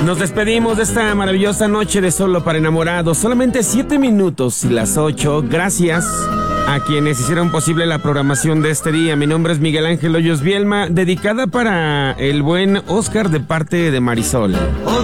Nos despedimos de esta maravillosa noche de Solo para Enamorados. Solamente 7 minutos y las 8. Gracias a quienes hicieron posible la programación de este día. Mi nombre es Miguel Ángel Hoyos Bielma, dedicada para el buen Oscar de parte de Marisol.